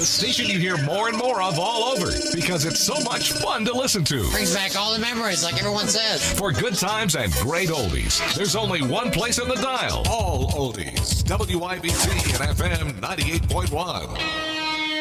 The station you hear more and more of all over because it's so much fun to listen to. Brings back all the memories, like everyone says. For good times and great oldies, there's only one place in the dial. All oldies. WIBC and FM 98.1.